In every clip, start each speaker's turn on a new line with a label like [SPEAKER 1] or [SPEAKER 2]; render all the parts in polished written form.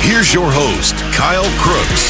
[SPEAKER 1] Here's your host, Kyle Crooks.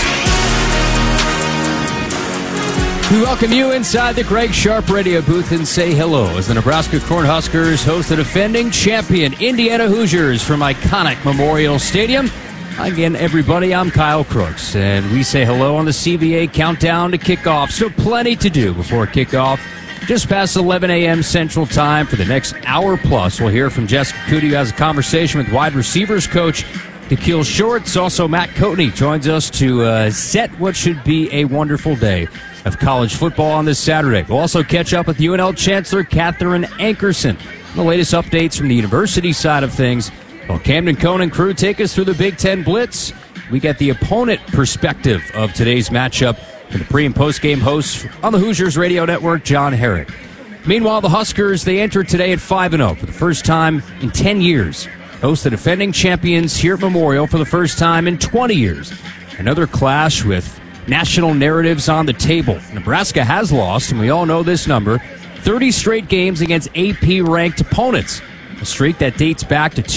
[SPEAKER 2] We welcome you inside the Greg Sharp radio booth and say hello as the Nebraska Cornhuskers host the defending champion Indiana Hoosiers from iconic Memorial Stadium. Again, everybody, I'm Kyle Crooks, and we say hello on the CBA countdown to kickoff. So plenty to do before kickoff. Just past 11 a.m. Central Time for the next hour plus. We'll hear from Jessica Cootie, who has a conversation with wide receivers coach Da'Keel Shorts. Also, Matt Coatney joins us to set what should be a wonderful day of college football on this Saturday. We'll also catch up with UNL Chancellor Katherine Ankerson. The latest updates from the university side of things. While Camden Cohn and crew take us through the Big Ten Blitz, we get the opponent perspective of today's matchup from the pre- and post-game hosts on the Hoosiers Radio Network, John Herrick. Meanwhile, the Huskers, they enter today at 5-0 for the first time in 10 years. Host the defending champions here at Memorial for the first time in 20 years. Another clash with national narratives on the table. Nebraska has lost, and we all know this number, 30 straight games against AP-ranked opponents. A streak that dates back to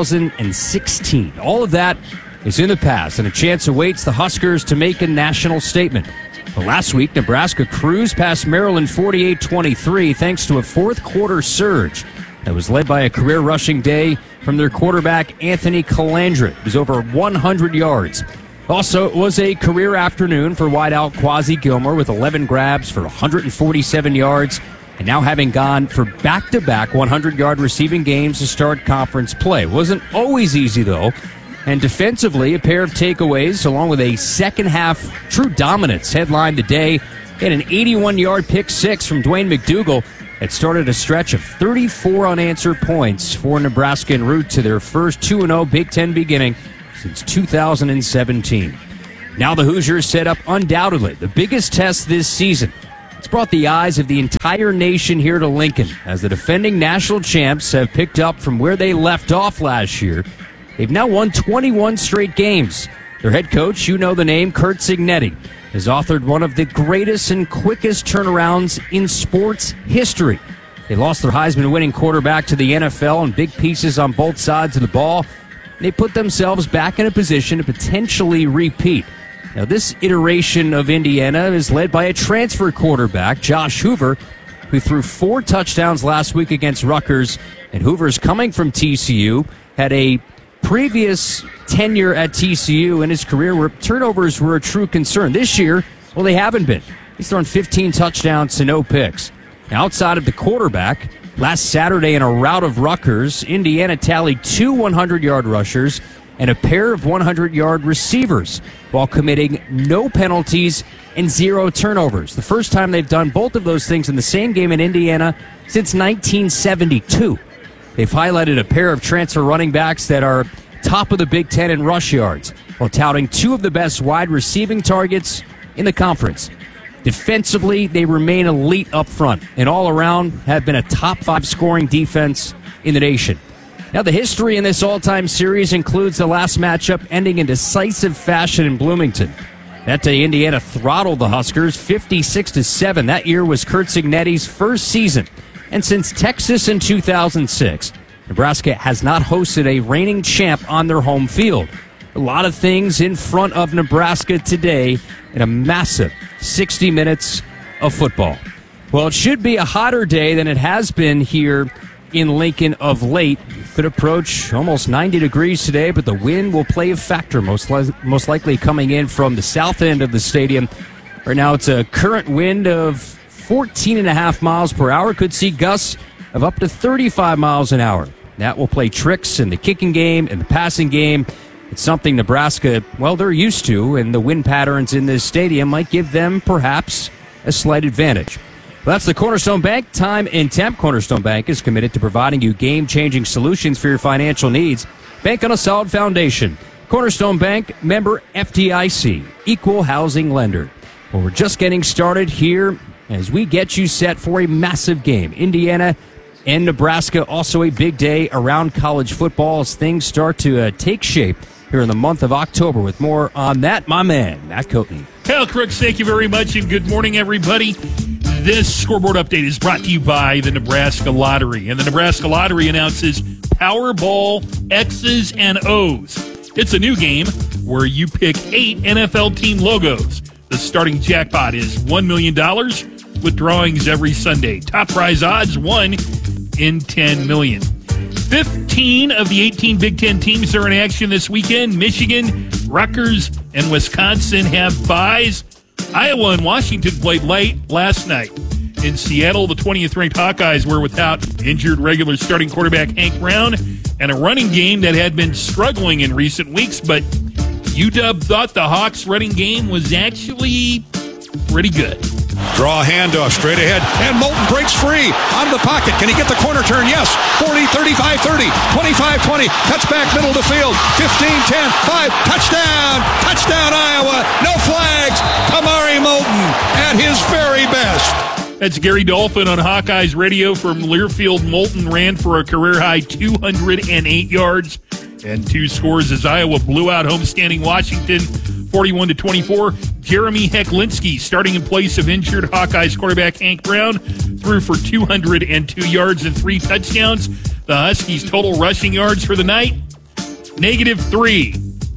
[SPEAKER 2] 2016. All of that is in the past, and a chance awaits the Huskers to make a national statement. But last week, Nebraska cruised past Maryland 48-23 thanks to a fourth-quarter surge that was led by a career rushing day from their quarterback, Anthony Calandra. It was over 100 yards. Also, it was a career afternoon for wideout Quasi Gilmore with 11 grabs for 147 yards, and now having gone for back-to-back 100-yard receiving games to start conference play. Wasn't always easy, though. And defensively, a pair of takeaways, along with a second-half true dominance, headlined the day. And an 81-yard pick six from Dwayne McDougal that started a stretch of 34 unanswered points for Nebraska en route to their first 2-0 Big Ten beginning since 2017. Now the Hoosiers set up undoubtedly the biggest test this season. It's brought the eyes of the entire nation here to Lincoln as the defending national champs have picked up from where they left off last year. They've now won 21 straight games. Their head coach, you know the name, Curt Cignetti, has authored one of the greatest and quickest turnarounds in sports history. They lost their Heisman-winning quarterback to the NFL in big pieces on both sides of the ball. They put themselves back in a position to potentially repeat. Now, this iteration of Indiana is led by a transfer quarterback, Josh Hoover, who threw 4 touchdowns last week against Rutgers. And Hoover's coming from TCU, had a previous tenure at TCU in his career where turnovers were a true concern. This year, well, they haven't been. He's thrown 15 touchdowns to no picks. Now, outside of the quarterback, last Saturday in a rout of Rutgers, Indiana tallied 2 100-yard rushers and a pair of 100-yard receivers while committing no penalties and 0 turnovers. The first time they've done both of those things in the same game in Indiana since 1972. They've highlighted a pair of transfer running backs that are top of the Big Ten in rush yards while touting 2 of the best wide receiving targets in the conference. Defensively, they remain elite up front and all around have been a top 5 scoring defense in the nation. Now, the history in this all-time series includes the last matchup ending in decisive fashion in Bloomington. That day, Indiana throttled the Huskers 56-7. That year was Curt Cignetti's first season. And since Texas in 2006, Nebraska has not hosted a reigning champ on their home field. A lot of things in front of Nebraska today in a massive 60 minutes of football. Well, it should be a hotter day than it has been here in Lincoln of late. Could approach almost 90 degrees today, but the wind will play a factor, most likely coming in from the south end of the stadium. Right now, it's a current wind of 14.5 miles per hour. Could see gusts of up to 35 miles an hour. That will play tricks in the kicking game and the passing game. It's something Nebraska, well, they're used to, and the wind patterns in this stadium might give them perhaps a slight advantage. Well, that's the Cornerstone Bank Time and Temp. Cornerstone Bank is committed to providing you game-changing solutions for your financial needs. Bank on a solid foundation. Cornerstone Bank, member FDIC, equal housing lender. Well, we're just getting started here as we get you set for a massive game. Indiana and Nebraska, also a big day around college football as things start to take shape here in the month of October. With more on that, my man, Matt Coatney.
[SPEAKER 3] Kyle Crooks, thank you very much, and good morning, everybody. This scoreboard update is brought to you by the Nebraska Lottery. And the Nebraska Lottery announces Powerball X's and O's. It's a new game where you pick 8 NFL team logos. The starting jackpot is $1 million with drawings every Sunday. Top prize odds 1 in 10 million. 15 of the 18 Big Ten teams are in action this weekend. Michigan, Rutgers, and Wisconsin have byes. Iowa and Washington played late last night. In Seattle, the 20th-ranked Hawkeyes were without injured regular starting quarterback Hank Brown and a running game that had been struggling in recent weeks, but UW thought the Hawks' running game was actually pretty good.
[SPEAKER 4] Draw a handoff straight ahead, and Moulton breaks free out of the pocket. Can he get the corner turn? Yes. 40, 35, 30, 25, 20. Cuts back middle to field. 15, 10, 5. Touchdown! Touchdown, Iowa! No flags! Kamari Moulton at his very best.
[SPEAKER 3] That's Gary Dolphin on Hawkeyes Radio from Learfield. Moulton ran for a career-high 208 yards and 2 scores as Iowa blew out homestanding Washington 41-24. Jeremy Hecklinski, starting in place of injured Hawkeyes quarterback Hank Brown, threw for 202 yards and 3 touchdowns. The Huskies' total rushing yards for the night, -3.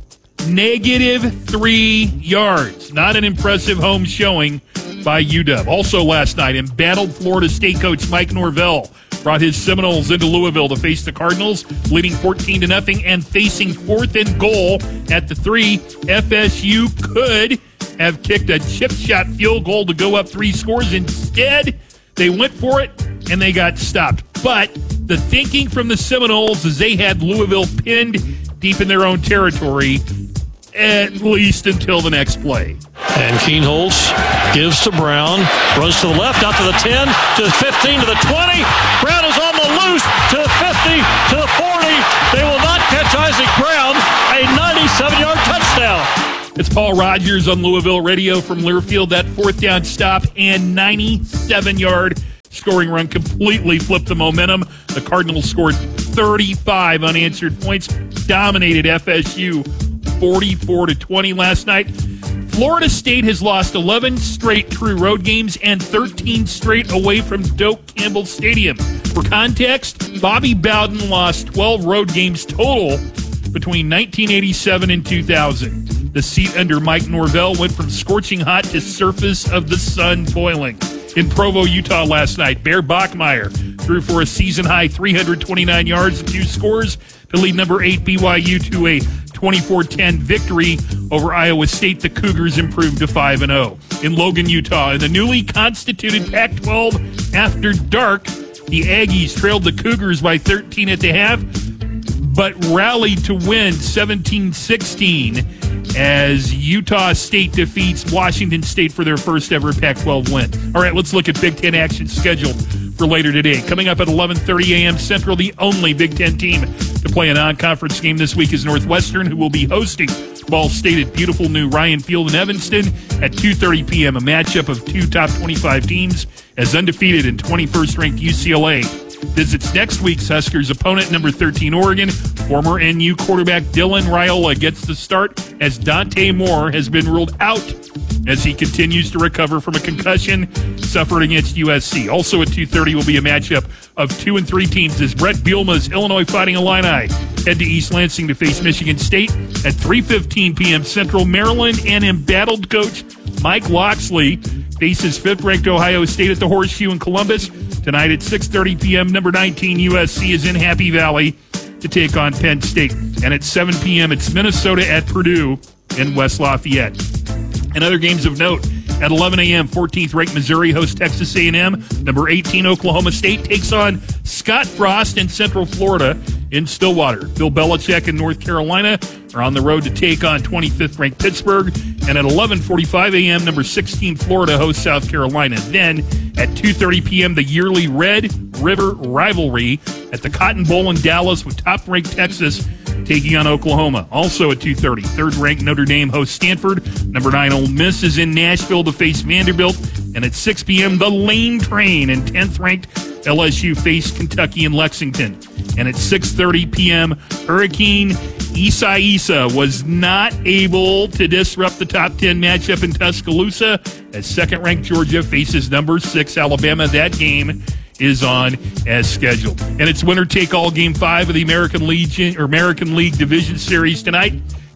[SPEAKER 3] -3 yards. Not an impressive home showing by UW. Also last night, embattled Florida State coach Mike Norvell brought his Seminoles into Louisville to face the Cardinals, leading 14-0 and facing 4th and goal at the 3. FSU could have kicked a chip shot field goal to go up 3 scores. Instead, they went for it and they got stopped. But the thinking from the Seminoles is they had Louisville pinned deep in their own territory, at least until the next play.
[SPEAKER 5] And Kienholz gives to Brown, runs to the left, out to the 10, to the 15, to the 20. Brown is on the loose, to the 50, to the 40. They will not catch Isaac Brown. A 97-yard touchdown.
[SPEAKER 3] It's Paul Rogers on Louisville Radio from Learfield. That 4th down stop and 97-yard scoring run completely flipped the momentum. The Cardinals scored 35 unanswered points, dominated FSU 44-20 last night. Florida State has lost 11 straight true road games and 13 straight away from Doak Campbell Stadium. For context, Bobby Bowden lost 12 road games total between 1987 and 2000. The seat under Mike Norvell went from scorching hot to surface of the sun boiling. In Provo, Utah last night, Bear Bachmeier threw for a season-high 329 yards and 2 scores to lead number 8 BYU to a 24-10 victory over Iowa State. The Cougars improved to 5-0. In Logan, Utah, in the newly constituted Pac-12 after dark, the Aggies trailed the Cougars by 13 at the half, but rallied to win 17-16 as Utah State defeats Washington State for their first ever Pac-12 win. All right, let's look at Big Ten action scheduled for later today. Coming up at 11:30 a.m. Central, the only Big Ten team to play a non-conference game this week is Northwestern, who will be hosting Ball State at beautiful new Ryan Field in Evanston at 2:30 p.m., a matchup of 2 top 25 teams as undefeated and 21st-ranked UCLA visits next week's Huskers opponent, number 13 Oregon. Former NU quarterback Dylan Raiola gets the start as Dante Moore has been ruled out as he continues to recover from a concussion suffered against USC. Also at 2:30 will be a matchup of 2 and 3 teams as Brett Bielema's Illinois Fighting Illini head to East Lansing to face Michigan State at 3:15 p.m. Central. Maryland and embattled coach Mike Locksley faces 5th-ranked Ohio State at the Horseshoe in Columbus. Tonight at 6:30 p.m., number 19 USC is in Happy Valley to take on Penn State. And at 7 p.m., it's Minnesota at Purdue in West Lafayette. And other games of note, at 11 a.m., 14th-ranked Missouri hosts Texas A&M. Number 18 Oklahoma State takes on Scott Frost in Central Florida in Stillwater. Bill Belichick in North Carolina are on the road to take on 25th-ranked Pittsburgh. And at 11:45 a.m., number 16 Florida hosts South Carolina. Then at 2:30 p.m., the yearly Red River rivalry at the Cotton Bowl in Dallas with top-ranked Texas taking on Oklahoma. Also at 2:30, 3rd-ranked Notre Dame hosts Stanford. Number 9 Ole Miss is in Nashville to face Vanderbilt. And at 6 p.m., the Lane Train and 10th-ranked LSU face Kentucky and Lexington. And at 6:30 p.m., Hurricane Isa was not able to disrupt the top 10 matchup in Tuscaloosa as 2nd-ranked Georgia faces number 6 Alabama. That game is on as scheduled. And it's winner-take-all Game 5 of the American League Division Series tonight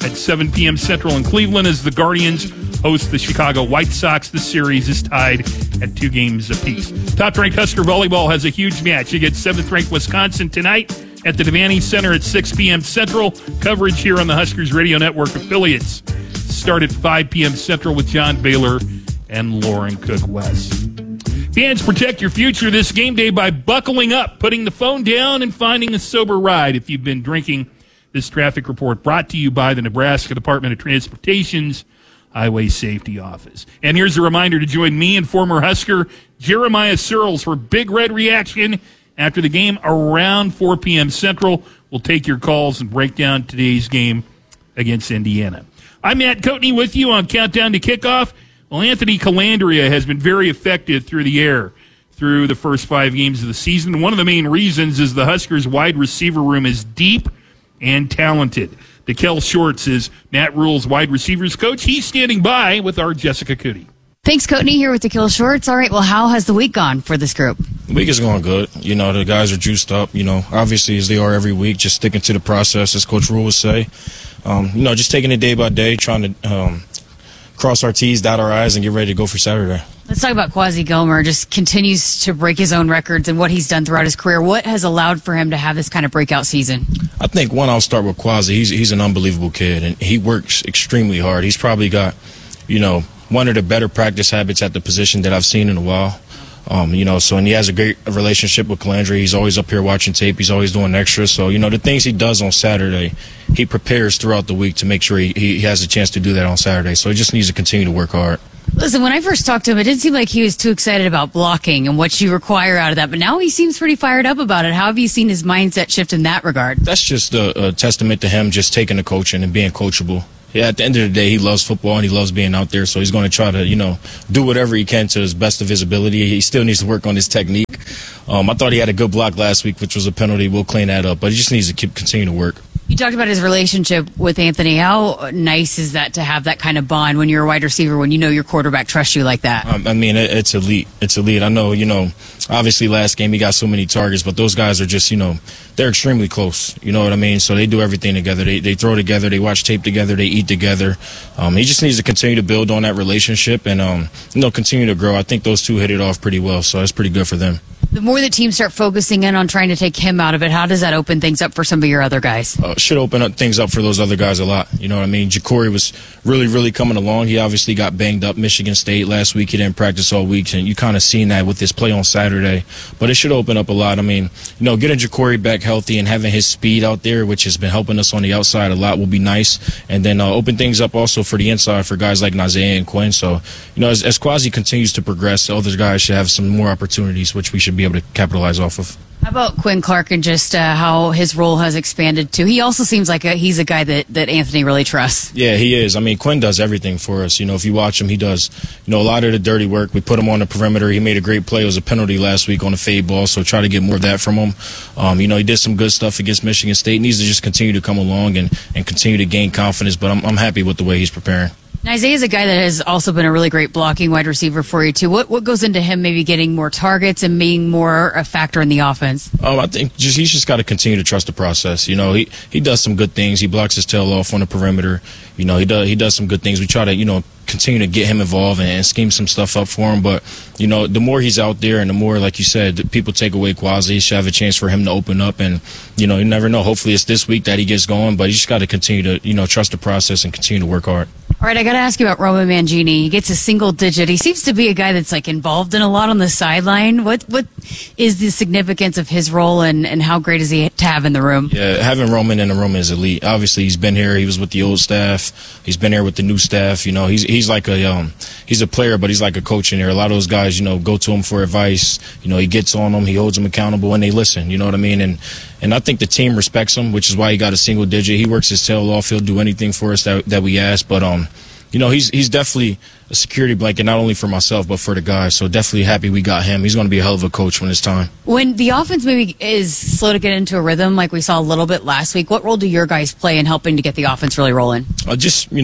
[SPEAKER 3] At 7 p.m. Central in Cleveland as the Guardians host the Chicago White Sox. The series is tied at 2 games apiece. Top-ranked Husker volleyball has a huge match against 7th-ranked Wisconsin tonight at the Devaney Center at 6 p.m. Central. Coverage here on the Huskers Radio Network affiliates start at 5 p.m. Central with John Baylor and Lauren Cook-West. Fans, protect your future this game day by buckling up, putting the phone down, and finding a sober ride if you've been drinking. This traffic report brought to you by the Nebraska Department of Transportation's Highway Safety Office. And here's a reminder to join me and former Husker Jeremiah Searles for Big Red Reaction after the game around 4 p.m. Central. We'll take your calls and break down today's game against Indiana. I'm Matt Coatney with you on Countdown to Kickoff. Well, Anthony Calandria has been very effective through the air through the first 5 games of the season. One of the main reasons is the Huskers' wide receiver room is deep and talented. DeKel Shorts is Matt Rule's wide receivers coach. He's standing by with our Jessica Cootie.
[SPEAKER 6] Thanks, Coatney, here with DeKel Shorts. All right, well, how has the week gone for this group?
[SPEAKER 7] The week is going good. You know, the guys are juiced up, you know, obviously as they are every week, just sticking to the process, as Coach Rule would say. You know, just taking it day by day, trying to cross our T's, dot our I's, and get ready to go for Saturday.
[SPEAKER 6] Let's talk about Quasi Gomer. Just continues to break his own records and what he's done throughout his career. What has allowed for him to have this kind of breakout season? I
[SPEAKER 7] think, one, I'll start with Quasi. He's an unbelievable kid, and he works extremely hard. He's probably got, you know, one of the better practice habits at the position that I've seen in a while. You know, so, and he has a great relationship with Calandria. He's always up here watching tape. He's always doing extras. So, you know, the things he does on Saturday, he prepares throughout the week to make sure he has a chance to do that on Saturday. So he just needs to continue to work hard.
[SPEAKER 6] Listen, when I first talked to him, it didn't seem like he was too excited about blocking and what you require out of that. But now he seems pretty fired up about it. How have you seen his mindset shift in that regard?
[SPEAKER 7] That's just a testament to him just taking the coaching and being coachable. Yeah, at the end of the day, he loves football and he loves being out there, so he's going to try to, you know, do whatever he can to his best of his ability. He still needs to work on his technique. I thought he had a good block last week, which was a penalty. We'll clean that up, but he just needs to continue to work.
[SPEAKER 6] You talked about his relationship with Anthony. How nice is that to have that kind of bond when you're a wide receiver, when you know your quarterback trusts you like that?
[SPEAKER 7] I mean, it's elite. It's elite. I know, you know, obviously last game he got so many targets, but those guys are just, you know, they're extremely close. You know what I mean? So they do everything together. They throw together. They watch tape together. They eat together. He just needs to continue to build on that relationship and, you know, continue to grow. I think those two hit it off pretty well, so that's pretty good for them.
[SPEAKER 6] The more the teams start focusing in on trying to take him out of it, how does that open things up for some of your other guys?
[SPEAKER 7] Should open up things up for those other guys a lot. You know what I mean? Ja'Cory was really, really coming along. He obviously got banged up Michigan State last week. He didn't practice all week, and you kind of seen that with his play on Saturday. But it should open up a lot. I mean, you know, getting Ja'Cory back healthy and having his speed out there, which has been helping us on the outside a lot, will be nice. And then open things up also for the inside for guys like Nazea and Quinn. So, you know, as Quasi continues to progress, other guys should have some more opportunities, which we should be able to capitalize off of.
[SPEAKER 6] How about Quinn Clark and just how his role has expanded too? He also seems like he's a guy that Anthony really trusts.
[SPEAKER 7] Yeah, he is. I mean, Quinn does everything for us. You know, if you watch him, he does, you know, a lot of the dirty work. We put him on the perimeter. He made a great play. It was a penalty last week on the fade ball, so try to get more of that from him. You know, he did some good stuff against Michigan State. He needs to just continue to come along and continue to gain confidence, but I'm happy with the way he's preparing.
[SPEAKER 6] Isaiah is a guy that has also been a really great blocking wide receiver for you, too. What goes into him maybe getting more targets and being more a factor in the offense?
[SPEAKER 7] I think he's just got to continue to trust the process. You know, he does some good things. He blocks his tail off on the perimeter. You know, he does some good things. We try to, you know, continue to get him involved and scheme some stuff up for him. But, you know, the more he's out there and the more, like you said, people take away Quasi, he should have a chance for him to open up. And, you know, you never know. Hopefully it's this week that he gets going. But you just got to continue to, you know, trust the process and continue to work hard.
[SPEAKER 6] All right, I got to ask you about Roman Mangini. He gets a single digit. He seems to be a guy that's like involved in a lot on the sideline. What is the significance of his role and how great is he to have in the room?
[SPEAKER 7] Yeah, having Roman in the room is elite. Obviously, he's been here. He was with the old staff. He's been here with the new staff. You know, he's like he's a player, but he's like a coach in there. A lot of those guys, you know, go to him for advice. You know, he gets on them. He holds them accountable, and they listen. You know what I mean? And I think the team respects him, which is why he got a single digit. He works his tail off. He'll do anything for us that we ask. But you know, he's definitely a security blanket, not only for myself, but for the guys. So definitely happy we got him. He's going to be a hell of a coach when it's time.
[SPEAKER 6] When the offense maybe is slow to get into a rhythm, like we saw a little bit last week, what role do your guys play in helping to get the offense really rolling?
[SPEAKER 7] Just, you know,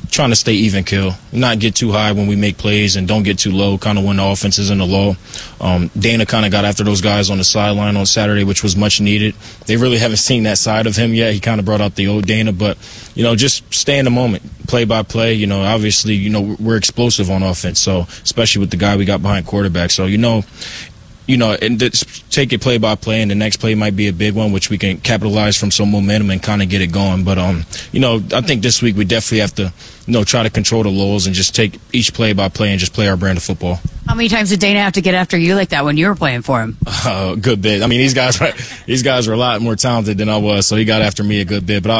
[SPEAKER 7] trying to stay even kill, not get too high when we make plays and don't get too low, kind of when the offense is in the low. Dana kind of got after those guys on the sideline on Saturday, which was much needed. They really haven't seen that side of him yet. He kind of brought out the old Dana, but, just stay in the moment, play by play. Obviously, we're explosive on offense, so especially with the guy we got behind quarterback. So, and take it play by play, and the next play might be a big one, which we can capitalize from some momentum and kind of get it going. But, I think this week we definitely have to, try to control the lulls and just take each play by play and just play our brand of football.
[SPEAKER 6] How many times did Dana have to get after you like that when you were playing for him?
[SPEAKER 7] A good bit. I mean, these guys were a lot more talented than I was, so he got after me a good bit. But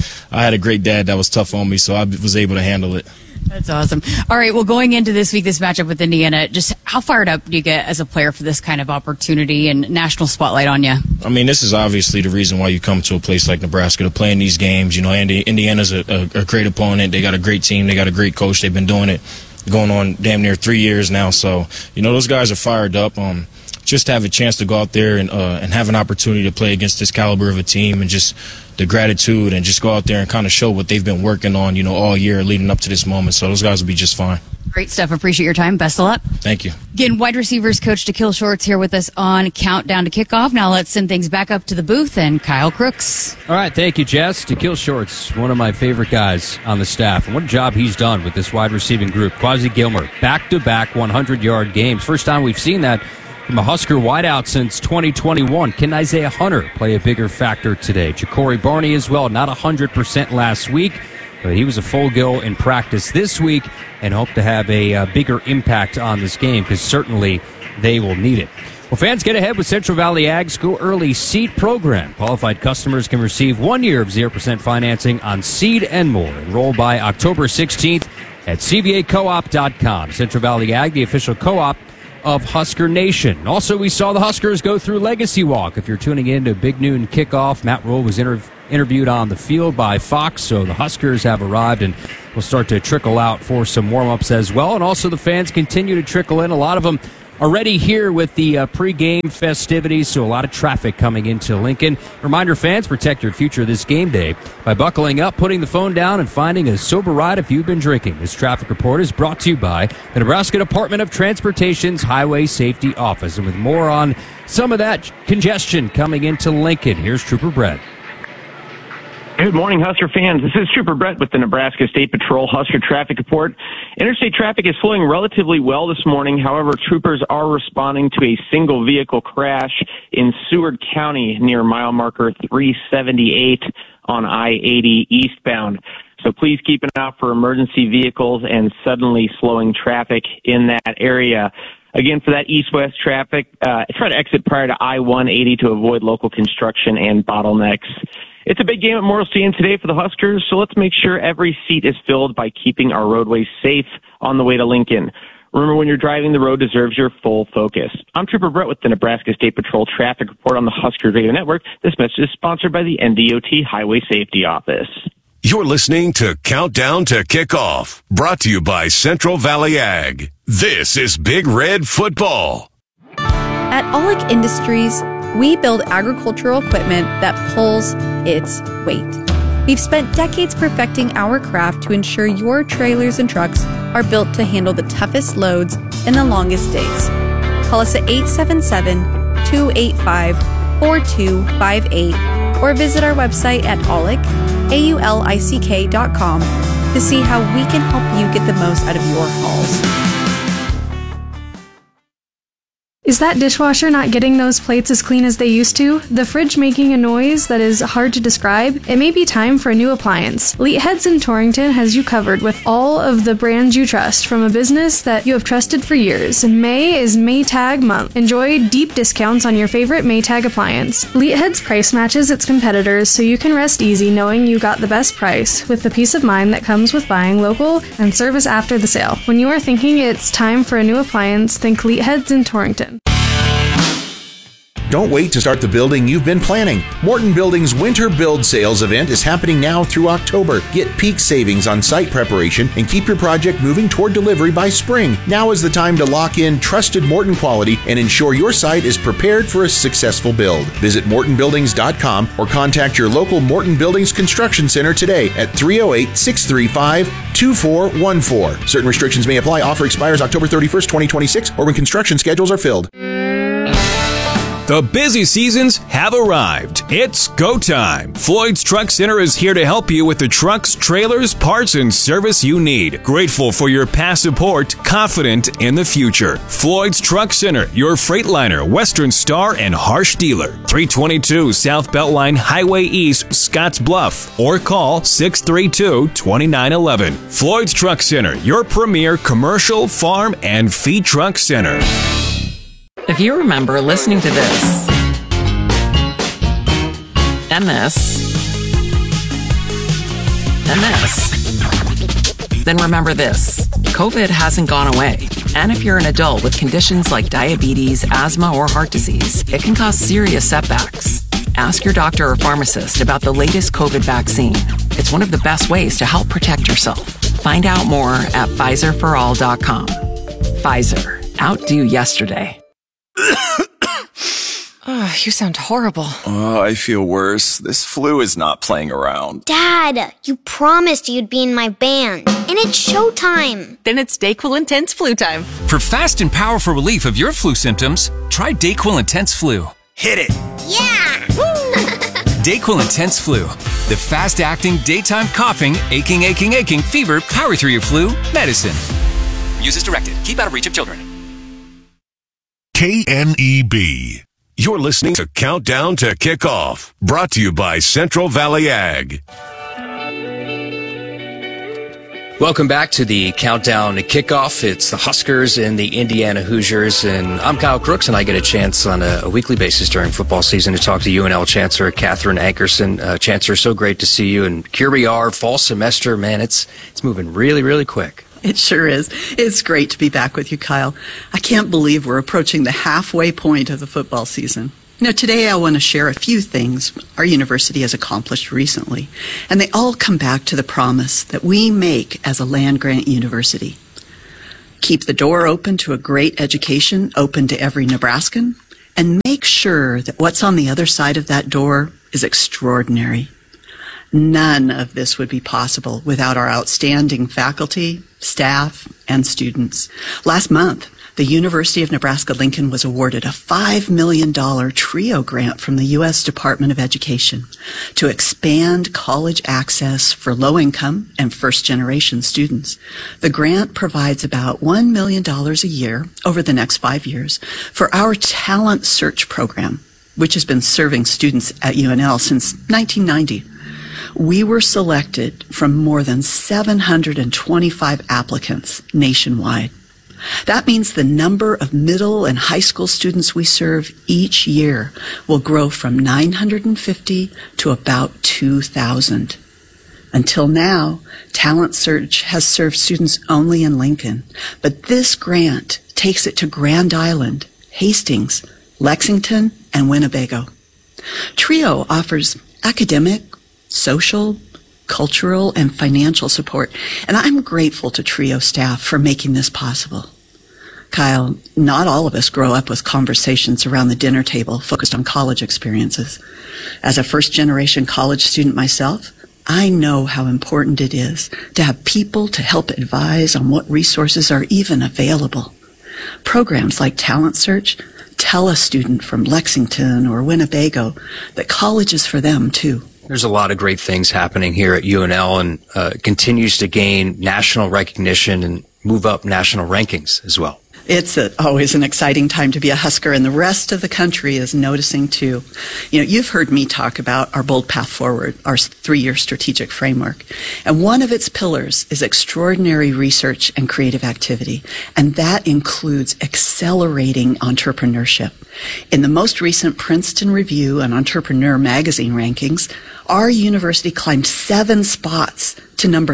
[SPEAKER 7] I had a great dad that was tough on me, so I was able to handle it.
[SPEAKER 6] That's awesome. All right, well, going into this week, this matchup with Indiana, just how fired up do you get as a player for this kind of opportunity and national spotlight on you?
[SPEAKER 7] I mean, this is obviously the reason why you come to a place like Nebraska to play in these games. Indiana's a great opponent. They got a great team. They got a great coach. They've been doing it going on damn near 3 years now. So, those guys are fired up. Just to have a chance to go out there and have an opportunity to play against this caliber of a team, and just the gratitude, and just go out there and kind of show what they've been working on, all year leading up to this moment. So those guys will be just fine.
[SPEAKER 6] Great stuff. Appreciate your time. Best of luck.
[SPEAKER 7] Thank you.
[SPEAKER 6] Again, wide receivers coach Da'Kil Shorts here with us on Countdown to Kickoff. Now let's send things back up to the booth and Kyle Crooks.
[SPEAKER 2] All right, thank you, Jess. Da'Kil Shorts, one of my favorite guys on the staff. And what a job he's done with this wide receiving group. Quasi Gilmer, back-to-back 100-yard games. First time we've seen that from a Husker wideout since 2021. Can Isaiah Hunter play a bigger factor today? Ja'Cory Barney as well, not 100% last week, but he was a full go in practice this week and hope to have a bigger impact on this game, because certainly they will need it. Well, fans, get ahead with Central Valley Ag's Go Early Seed program. Qualified customers can receive 1 year of 0% financing on seed and more. Enroll by October 16th at cvacoop.com. Central Valley Ag, the official co-op of Husker Nation. Also, we saw the Huskers go through Legacy Walk. If you're tuning in to Big Noon Kickoff, Matt Rule was interviewed on the field by Fox, so the Huskers have arrived and will start to trickle out for some warm-ups as well. And also the fans continue to trickle in. A lot of them already here with the pregame festivities, so a lot of traffic coming into Lincoln. Reminder, fans, protect your future this game day by buckling up, putting the phone down, and finding a sober ride if you've been drinking. This traffic report is brought to you by the Nebraska Department of Transportation's Highway Safety Office. And with more on some of that congestion coming into Lincoln, here's Trooper Brett.
[SPEAKER 8] Good morning, Husker fans. This is Trooper Brett with the Nebraska State Patrol Husker Traffic Report. Interstate traffic is flowing relatively well this morning. However, troopers are responding to a single vehicle crash in Seward County near mile marker 378 on I-80 eastbound. So please keep an eye out for emergency vehicles and suddenly slowing traffic in that area. Again, for that east-west traffic, try to exit prior to I-180 to avoid local construction and bottlenecks. It's a big game at Memorial Stadium today for the Huskers, so let's make sure every seat is filled by keeping our roadways safe on the way to Lincoln. Remember, when you're driving, the road deserves your full focus. I'm Trooper Brett with the Nebraska State Patrol Traffic Report on the Husker Radio Network. This message is sponsored by the NDOT Highway Safety Office.
[SPEAKER 1] You're listening to Countdown to Kickoff, brought to you by Central Valley Ag. This is Big Red Football.
[SPEAKER 9] At Aulick Industries, we build agricultural equipment that pulls its weight. We've spent decades perfecting our craft to ensure your trailers and trucks are built to handle the toughest loads and the longest days. Call us at 877-285-4258 or visit our website at aulick.com to see how we can help you get the most out of your hauls.
[SPEAKER 10] Is that dishwasher not getting those plates as clean as they used to? The fridge making a noise that is hard to describe? It may be time for a new appliance. Elite Heads in Torrington has you covered with all of the brands you trust from a business that you have trusted for years. May is Maytag month. Enjoy deep discounts on your favorite Maytag appliance. Elite Heads price matches its competitors, so you can rest easy knowing you got the best price with the peace of mind that comes with buying local and service after the sale. When you are thinking it's time for a new appliance, think Elite Heads in Torrington.
[SPEAKER 11] Don't wait to start the building you've been planning. Morton Building's Winter Build Sales event is happening now through October. Get peak savings on site preparation and keep your project moving toward delivery by spring. Now is the time to lock in trusted Morton quality and ensure your site is prepared for a successful build. Visit mortonbuildings.com or contact your local Morton Buildings Construction Center today at 308-635-2414. Certain restrictions may apply. Offer expires October 31st, 2026, or when construction schedules are filled.
[SPEAKER 12] The busy seasons have arrived. It's go time. Floyd's Truck Center is here to help you with the trucks, trailers, parts, and service you need. Grateful for your past support, confident in the future. Floyd's Truck Center, your Freightliner, Western Star, and Harsh dealer. 322 South Beltline Highway East, Scotts Bluff, or call 632-2911. Floyd's Truck Center, your premier commercial, farm, and feed truck center.
[SPEAKER 13] If you remember listening to this, and this, and this, then remember this. COVID hasn't gone away. And if you're an adult with conditions like diabetes, asthma, or heart disease, it can cause serious setbacks. Ask your doctor or pharmacist about the latest COVID vaccine. It's one of the best ways to help protect yourself. Find out more at PfizerForAll.com. Pfizer. Outdo yesterday.
[SPEAKER 14] Oh, you sound horrible.
[SPEAKER 15] Oh, I feel worse. This flu is not playing around.
[SPEAKER 16] Dad, you promised you'd be in my band, and it's showtime.
[SPEAKER 14] Then it's DayQuil Intense Flu time.
[SPEAKER 17] For fast and powerful relief of your flu symptoms, try DayQuil Intense Flu. Hit it!
[SPEAKER 16] Yeah!
[SPEAKER 17] DayQuil Intense Flu. The fast-acting, daytime coughing, aching, fever, power through your flu medicine. Use as directed. Keep out of reach of children.
[SPEAKER 1] KNEB. You're listening to Countdown to Kickoff, brought to you by Central Valley Ag.
[SPEAKER 2] Welcome back to the Countdown to Kickoff. It's the Huskers and the Indiana Hoosiers, and I'm Kyle Crooks, and I get a chance on a weekly basis during football season to talk to UNL Chancellor Catherine Ankerson. Chancellor, so great to see you, and here we are, fall semester. Man, it's moving really, really quick.
[SPEAKER 18] It sure is. It's great to be back with you, Kyle. I can't believe we're approaching the halfway point of the football season. Today I want to share a few things our university has accomplished recently, and they all come back to the promise that we make as a land-grant university. Keep the door open to a great education, open to every Nebraskan, and make sure that what's on the other side of that door is extraordinary. None of this would be possible without our outstanding faculty, staff, and students. Last month, the University of Nebraska-Lincoln was awarded a $5 million TRIO grant from the U.S. Department of Education to expand college access for low-income and first-generation students. The grant provides about $1 million a year over the next 5 years for our Talent Search program, which has been serving students at UNL since 1990. We were selected from more than 725 applicants nationwide. That means the number of middle and high school students we serve each year will grow from 950 to about 2,000. Until now, Talent Search has served students only in Lincoln, but this grant takes it to Grand Island, Hastings, Lexington, and Winnebago. TRIO offers academic, social, cultural, and financial support, and I'm grateful to TRIO staff for making this possible. Kyle, not all of us grow up with conversations around the dinner table focused on college experiences. As a first-generation college student myself, I know how important it is to have people to help advise on what resources are even available. Programs like Talent Search tell a student from Lexington or Winnebago that college is for them, too.
[SPEAKER 2] There's a lot of great things happening here at UNL, and continues to gain national recognition and move up national rankings as well.
[SPEAKER 18] It's always an exciting time to be a Husker, and the rest of the country is noticing too. You've heard me talk about our Bold Path Forward, our 3-year strategic framework. And one of its pillars is extraordinary research and creative activity. And that includes accelerating entrepreneurship. In the most recent Princeton Review and Entrepreneur magazine rankings, our university climbed 7 spots to number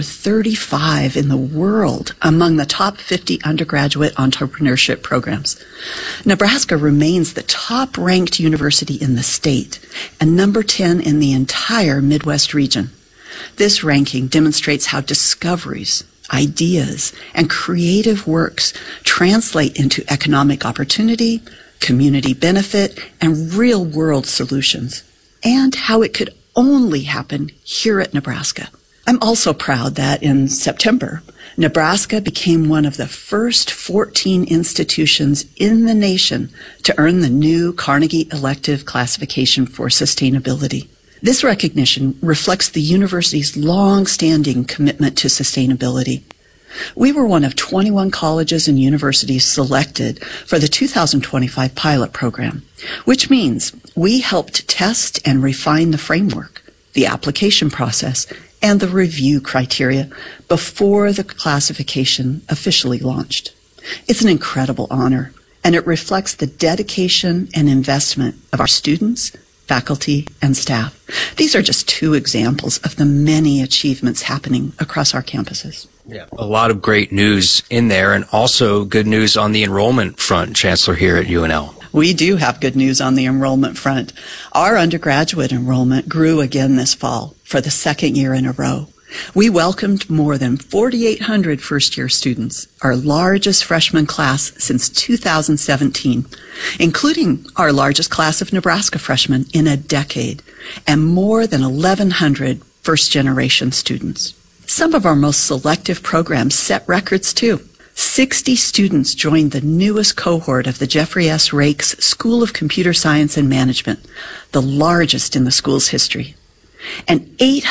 [SPEAKER 18] 35 in the world among the top 50 undergraduate entrepreneurship programs. Nebraska remains the top-ranked university in the state and number 10 in the entire Midwest region. This ranking demonstrates how discoveries, ideas, and creative works translate into economic opportunity, community benefit, and real-world solutions, and how it could only happen here at Nebraska. I'm also proud that in September, Nebraska became one of the first 14 institutions in the nation to earn the new Carnegie Elective Classification for Sustainability. This recognition reflects the university's long-standing commitment to sustainability. We were one of 21 colleges and universities selected for the 2025 pilot program, which means we helped test and refine the framework, the application process, and the review criteria before the classification officially launched. It's an incredible honor, and it reflects the dedication and investment of our students, faculty, and staff. These are just two examples of the many achievements happening across our campuses.
[SPEAKER 19] Yeah, a lot of great news in there, and also good news on the enrollment front, Chancellor, here at UNL.
[SPEAKER 18] We do have good news on the enrollment front. Our undergraduate enrollment grew again this fall for the second year in a row. We welcomed more than 4,800 first-year students, our largest freshman class since 2017, including our largest class of Nebraska freshmen in a decade, and more than 1,100 first-generation students. Some of our most selective programs set records, too. 60 students joined the newest cohort of the Jeffrey S. Rakes School of Computer Science and Management, the largest in the school's history. And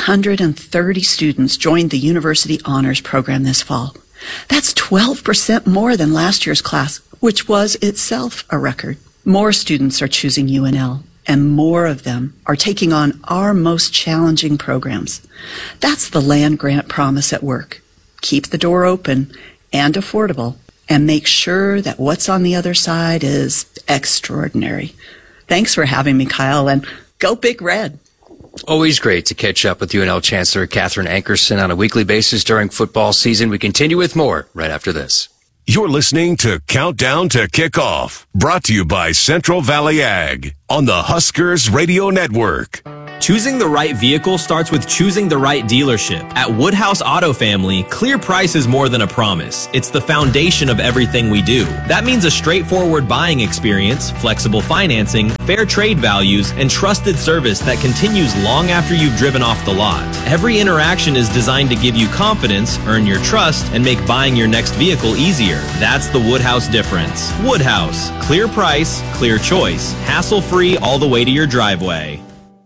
[SPEAKER 18] 830 students joined the University Honors Program this fall. That's 12% more than last year's class, which was itself a record. More students are choosing UNL, and more of them are taking on our most challenging programs. That's the land-grant promise at work. Keep the door open and affordable, and make sure that what's on the other side is extraordinary. Thanks for having me, Kyle, and go Big Red.
[SPEAKER 19] Always great to catch up with UNL Chancellor Catherine Ankerson on a weekly basis during football season. We continue with more right after this.
[SPEAKER 1] You're listening to Countdown to Kickoff, brought to you by Central Valley Ag on the Huskers Radio Network.
[SPEAKER 20] Choosing the right vehicle starts with choosing the right dealership. At Woodhouse Auto Family, clear price is more than a promise. It's the foundation of everything we do. That means a straightforward buying experience, flexible financing, fair trade values, and trusted service that continues long after you've driven off the lot. Every interaction is designed to give you confidence, earn your trust, and make buying your next vehicle easier. That's the Woodhouse difference. Woodhouse. Clear price, clear choice. Hassle-free all the way to your driveway.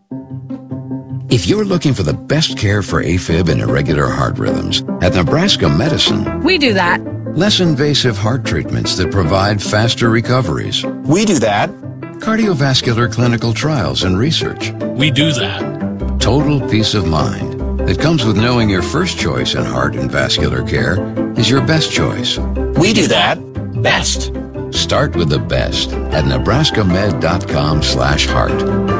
[SPEAKER 21] If you're looking for the best care for AFib and irregular heart rhythms, at Nebraska Medicine,
[SPEAKER 22] we do that.
[SPEAKER 21] Less invasive heart treatments that provide faster recoveries.
[SPEAKER 22] We do that.
[SPEAKER 21] Cardiovascular clinical trials and research.
[SPEAKER 22] We do that.
[SPEAKER 21] Total peace of mind that comes with knowing your first choice in heart and vascular care is your best choice.
[SPEAKER 22] We do that best.
[SPEAKER 21] Start with the best at nebraskamed.com/heart.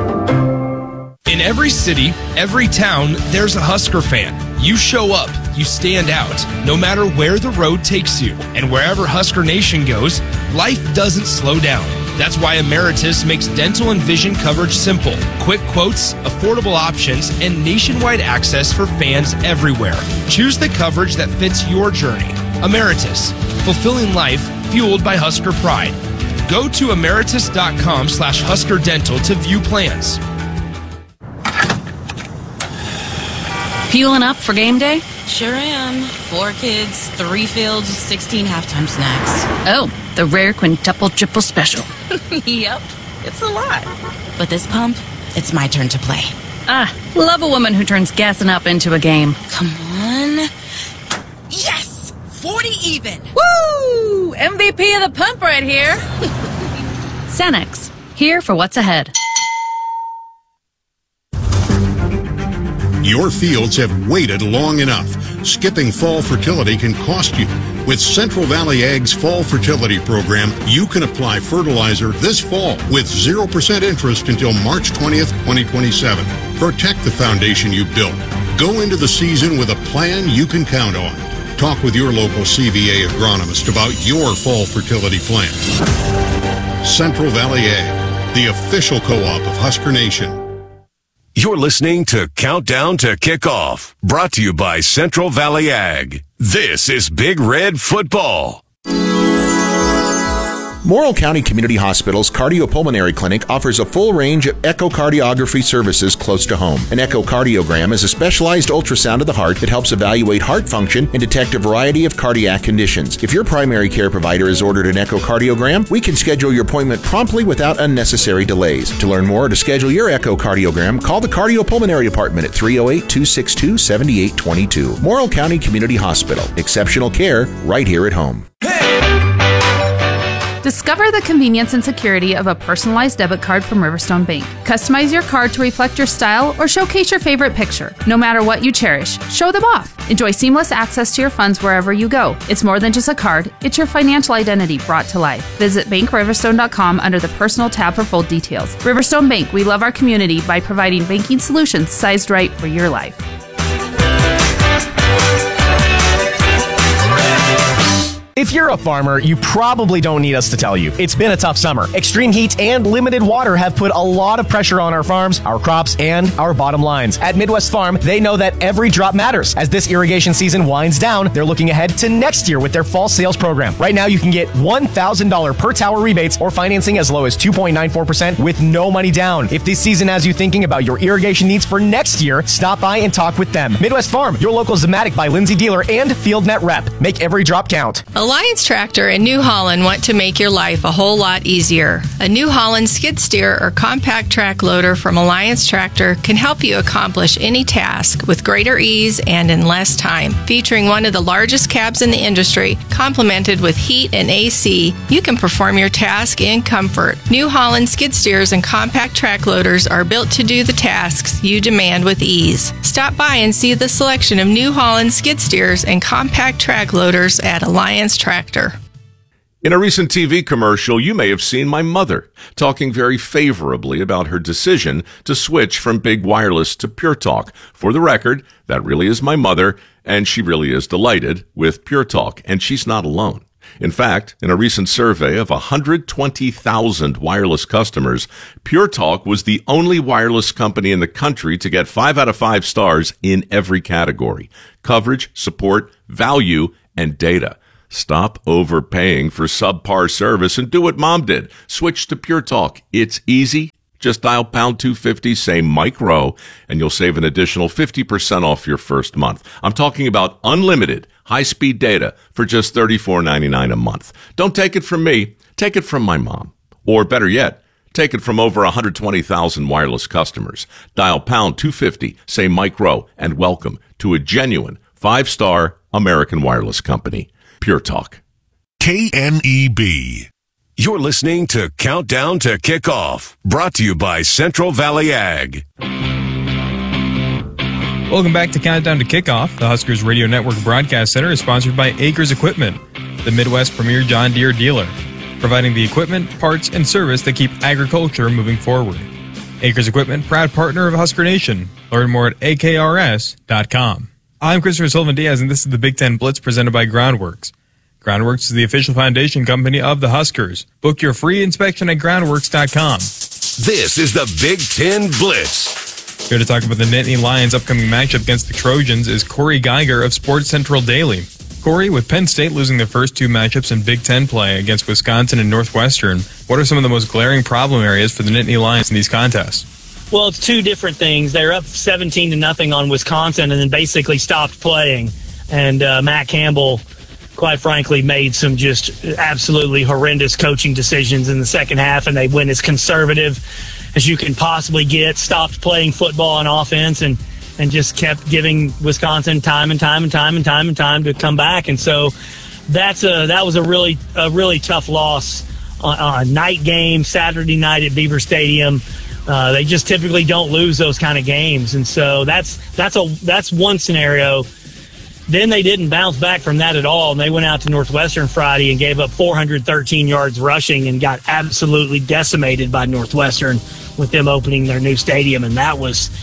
[SPEAKER 23] In every city, every town, there's a Husker fan. You show up, you stand out, no matter where the road takes you. And wherever Husker Nation goes, life doesn't slow down. That's why Emeritus makes dental and vision coverage simple. Quick quotes, affordable options, and nationwide access for fans everywhere. Choose the coverage that fits your journey. Emeritus, fulfilling life fueled by Husker pride. Go to emeritus.com/Husker Dental to view plans.
[SPEAKER 6] Fueling up for game day?
[SPEAKER 24] Sure am. 4 kids, 3 fields, 16 halftime snacks.
[SPEAKER 6] Oh, the rare quintuple triple special.
[SPEAKER 24] Yep, it's a lot. But this pump, it's my turn to play.
[SPEAKER 6] Ah, love a woman who turns gassing up into a game.
[SPEAKER 24] Come on. Yes! 40 even.
[SPEAKER 6] Woo! MVP of the pump right here. Cenex, here for what's ahead.
[SPEAKER 25] Your fields have waited long enough. Skipping fall fertility can cost you. With Central Valley Ag's Fall Fertility Program, you can apply fertilizer this fall with 0% interest until March 20th, 2027. Protect the foundation you built. Go into the season with a plan you can count on. Talk with your local CVA agronomist about your fall fertility plan. Central Valley Ag, the official co-op of Husker Nation.
[SPEAKER 1] You're listening to Countdown to Kickoff, brought to you by Central Valley Ag. This is Big Red Football.
[SPEAKER 11] Morrill County Community Hospital's Cardiopulmonary Clinic offers a full range of echocardiography services close to home. An echocardiogram is a specialized ultrasound of the heart that helps evaluate heart function and detect a variety of cardiac conditions. If your primary care provider has ordered an echocardiogram, we can schedule your appointment promptly without unnecessary delays. To learn more or to schedule your echocardiogram, call the Cardiopulmonary Department at 308-262-7822. Morrill County Community Hospital. Exceptional care right here at home.
[SPEAKER 3] Discover the convenience and security of a personalized debit card from Riverstone Bank. Customize your card to reflect your style or showcase your favorite picture. No matter what you cherish, show them off. Enjoy seamless access to your funds wherever you go. It's more than just a card, it's your financial identity brought to life. Visit BankRiverstone.com under the Personal tab for full details. Riverstone Bank, we love our community by providing banking solutions sized right for your life.
[SPEAKER 4] If you're a farmer, you probably don't need us to tell you. It's been a tough summer. Extreme heat and limited water have put a lot of pressure on our farms, our crops, and our bottom lines. At Midwest Farm, they know that every drop matters. As this irrigation season winds down, they're looking ahead to next year with their fall sales program. Right now, you can get $1,000 per tower rebates or financing as low as 2.94% with no money down. If this season has you thinking about your irrigation needs for next year, stop by and talk with them. Midwest Farm, your local Zematic by Lindsay dealer and FieldNet rep. Make every drop count.
[SPEAKER 5] Alliance Tractor in New Holland want to make your life a whole lot easier. A New Holland skid steer or compact track loader from Alliance Tractor can help you accomplish any task with greater ease and in less time. Featuring one of the largest cabs in the industry, complemented with heat and AC, you can perform your task in comfort. New Holland skid steers and compact track loaders are built to do the tasks you demand with ease. Stop by and see the selection of New Holland skid steers and compact track loaders at Alliance Tractor.
[SPEAKER 7] In a recent TV commercial, you may have seen my mother talking very favorably about her decision to switch from Big Wireless to Pure Talk. For the record, that really is my mother, and she really is delighted with Pure Talk, and she's not alone. In fact, in a recent survey of 120,000 wireless customers, Pure Talk was the only wireless company in the country to get 5 out of 5 stars in every category: coverage, support, value, and data. Stop overpaying for subpar service and do what Mom did. Switch to Pure Talk. It's easy. Just dial pound 250, say Mike Rowe, and you'll save an additional 50% off your first month. I'm talking about unlimited high-speed data for just $34.99 a month. Don't take it from me. Take it from my mom. Or better yet, take it from over 120,000 wireless customers. Dial pound 250, say Mike Rowe, and welcome to a genuine 5-star American wireless company. Pure Talk.
[SPEAKER 1] KNEB. You're listening to Countdown to Kickoff, brought to you by Central Valley Ag.
[SPEAKER 8] Welcome back to Countdown to Kickoff. The Huskers Radio Network Broadcast Center is sponsored by Acres Equipment, the Midwest premier John Deere dealer, providing the equipment, parts, and service that keep agriculture moving forward. Acres Equipment, proud partner of Husker Nation. Learn more at akrs.com. I'm Christopher Sullivan Diaz, and this is the Big Ten Blitz presented by Groundworks. Groundworks is the official foundation company of the Huskers. Book your free inspection at groundworks.com.
[SPEAKER 1] This is the Big Ten Blitz.
[SPEAKER 8] Here to talk about the Nittany Lions' upcoming matchup against the Trojans is Corey Geiger of Sports Central Daily. Corey, with Penn State losing their first 2 matchups in Big Ten play against Wisconsin and Northwestern, what are some of the most glaring problem areas for the Nittany Lions in these contests?
[SPEAKER 26] Well, it's 2 different things. They're up 17-0 on Wisconsin and then basically stopped playing. And Matt Campbell, quite frankly, made some just absolutely horrendous coaching decisions in the second half, and they went as conservative as you can possibly get, stopped playing football on offense, and just kept giving Wisconsin time to come back. And so that was a really tough loss on a night game, Saturday night at Beaver Stadium. They just typically don't lose those kind of games, and so that's one scenario. Then they didn't bounce back from that at all, and they went out to Northwestern Friday and gave up 413 yards rushing and got absolutely decimated by Northwestern with them opening their new stadium, and that was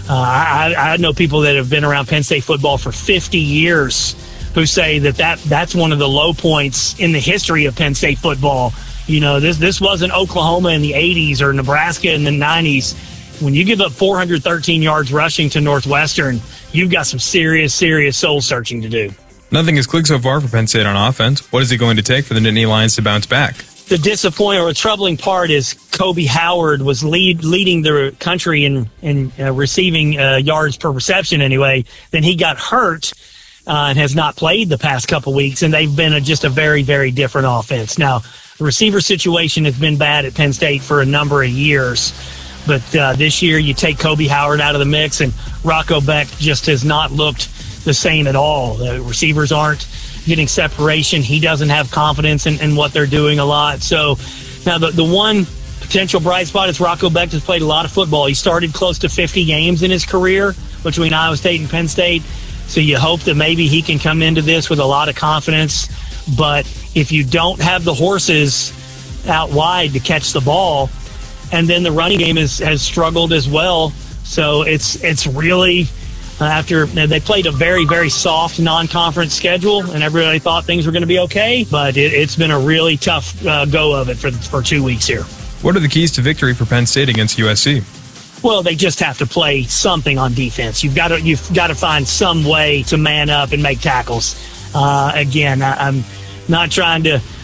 [SPEAKER 26] I know people that have been around Penn State football for 50 years who say that's one of the low points in the history of Penn State football. You know, this wasn't Oklahoma in the 80s or Nebraska in the 90s. When you give up 413 yards rushing to Northwestern, you've got some serious soul searching to do.
[SPEAKER 8] Nothing has clicked so far for Penn State on offense. What is it going to take for the Nittany Lions to bounce back?
[SPEAKER 26] The disappointing or troubling part is Kobe Howard was leading the country in receiving yards per reception anyway. Then he got hurt and has not played the past couple weeks, and they've been just a very, very different offense. Now, the receiver situation has been bad at Penn State for a number of years, but this year you take Kobe Howard out of the mix, and Rocco Beck just has not looked the same at all. The receivers aren't getting separation. He doesn't have confidence in what they're doing a lot. So now the one potential bright spot is Rocco Beck has played a lot of football. He started close to 50 games in his career between Iowa State and Penn State. So you hope that maybe he can come into this with a lot of confidence. But if you don't have the horses out wide to catch the ball, and then the running game has struggled as well. So it's really... after they played a very, very soft non-conference schedule, and everybody thought things were going to be okay, but it's been a really tough go of it for 2 weeks here.
[SPEAKER 8] What are the keys to victory for Penn State against USC?
[SPEAKER 26] Well, they just have to play something on defense. You've got to find some way to man up and make tackles. Again, I'm not trying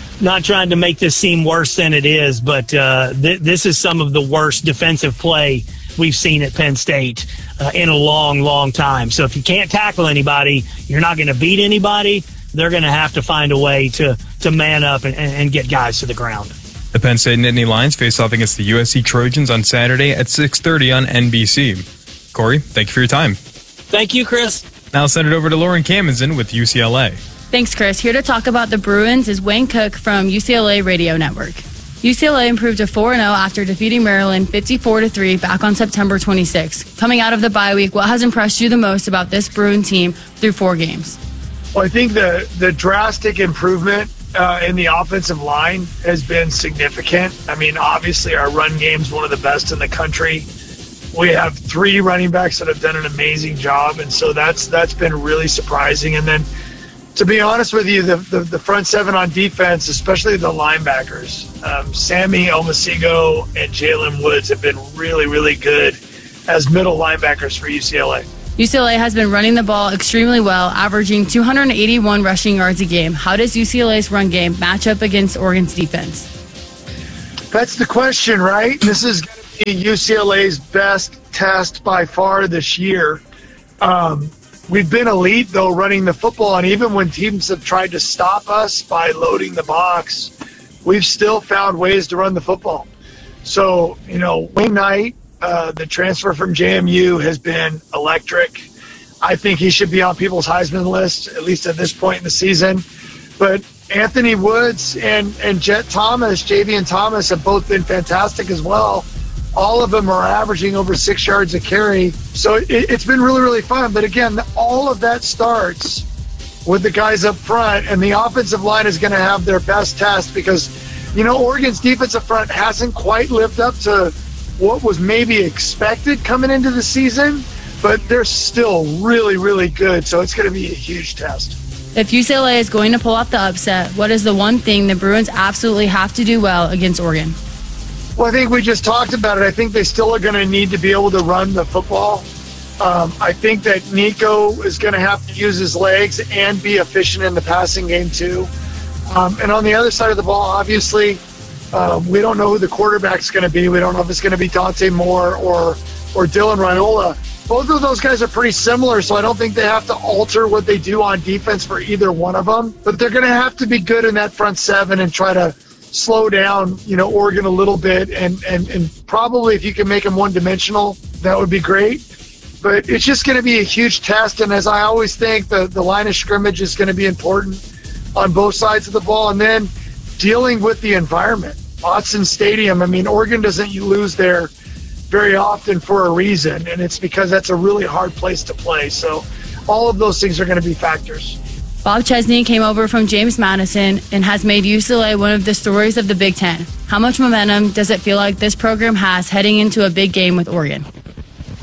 [SPEAKER 26] to make this seem worse than it is, but this is some of the worst defensive play we've seen at Penn State in a long, long time. So if you can't tackle anybody, you're not going to beat anybody. They're going to have to find a way to man up and get guys to the ground.
[SPEAKER 8] The Penn State Nittany Lions face off against the USC Trojans on Saturday at 6:30 on NBC. Corey, thank you for your time.
[SPEAKER 26] Thank you, Chris.
[SPEAKER 8] Now I'll send it over to Lauren Kamenzen with UCLA.
[SPEAKER 9] Thanks, Chris. Here to talk about the Bruins is Wayne Cook from UCLA Radio Network. UCLA improved to 4-0 after defeating Maryland 54-3 back on September 26. Coming out of the bye week, what has impressed you the most about this Bruin team through 4 games?
[SPEAKER 10] Well, I think the drastic improvement in the offensive line has been significant. I mean, obviously our run game is one of the best in the country. We have 3 running backs that have done an amazing job, and so that's been really surprising. And then, to be honest with you, the front 7 on defense, especially the linebackers, Sammy Omasigo and Jalen Woods have been really, really good as middle linebackers for UCLA.
[SPEAKER 9] UCLA has been running the ball extremely well, averaging 281 rushing yards a game. How does UCLA's run game match up against Oregon's defense?
[SPEAKER 10] That's the question, right? This is going to be UCLA's best test by far this year. We've been elite, though, running the football, and even when teams have tried to stop us by loading the box, we've still found ways to run the football. So, Wayne Knight, the transfer from JMU, has been electric. I think he should be on people's Heisman list, at least at this point in the season. But Anthony Woods and Jet Thomas, Javian Thomas, have both been fantastic as well. All of them are averaging over 6 yards a carry. So it's been really, really fun. But again, all of that starts with the guys up front, and the offensive line is going to have their best test because, Oregon's defensive front hasn't quite lived up to what was maybe expected coming into the season, but they're still really, really good. So it's going to be a huge test.
[SPEAKER 9] If UCLA is going to pull off the upset, what is the one thing the Bruins absolutely have to do well against Oregon?
[SPEAKER 10] Well, I think we just talked about it. I think they still are going to need to be able to run the football. I think that Nico is going to have to use his legs and be efficient in the passing game too. And on the other side of the ball, obviously, we don't know who the quarterback's going to be. We don't know if it's going to be Dante Moore or Dylan Raiola. Both of those guys are pretty similar, so I don't think they have to alter what they do on defense for either one of them. But they're going to have to be good in that front 7 and try to slow down, Oregon a little bit, and probably if you can make them one-dimensional, that would be great. But it's just going to be a huge test, and as I always think, the line of scrimmage is going to be important on both sides of the ball, and then dealing with the environment. Autzen Stadium, Oregon doesn't lose there very often for a reason, and it's because that's a really hard place to play. So all of those things are going to be factors.
[SPEAKER 9] Bob Chesney came over from James Madison and has made UCLA one of the stories of the Big Ten. How much momentum does it feel like this program has heading into a big game with Oregon?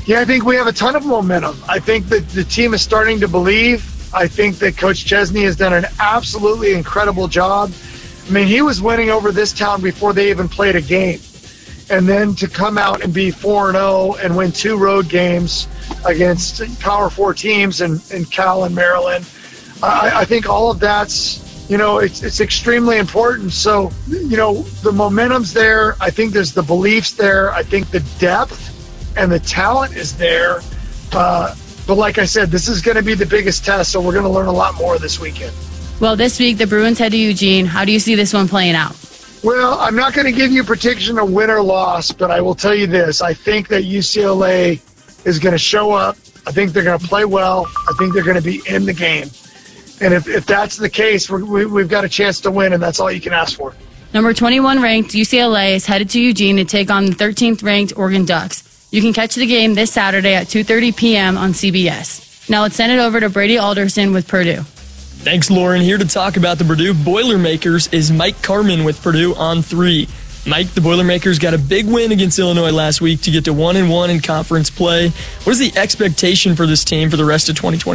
[SPEAKER 10] Yeah, I think we have a ton of momentum. I think that the team is starting to believe. I think that Coach Chesney has done an absolutely incredible job. I mean, he was winning over this town before they even played a game. And then to come out and be 4-0 and win 2 road games against Power 4 teams in Cal and Maryland, I think all of that's, it's extremely important. So, the momentum's there. I think there's the beliefs there. I think the depth and the talent is there. But like I said, this is going to be the biggest test, so we're going to learn a lot more this weekend.
[SPEAKER 9] Well, this week the Bruins head to Eugene. How do you see this one playing out?
[SPEAKER 10] Well, I'm not going to give you a prediction of win or loss, but I will tell you this. I think that UCLA is going to show up. I think they're going to play well. I think they're going to be in the game. And if that's the case, we've got a chance to win, and that's all you can ask for.
[SPEAKER 9] Number 21 ranked UCLA is headed to Eugene to take on the 13th ranked Oregon Ducks. You can catch the game this Saturday at 2:30 p.m. on CBS. Now let's send it over to Brady Alderson with Purdue.
[SPEAKER 12] Thanks, Lauren. Here to talk about the Purdue Boilermakers is Mike Carmen with Purdue on 3. Mike, the Boilermakers got a big win against Illinois last week to get to 1-1 in conference play. What is the expectation for this team for the rest of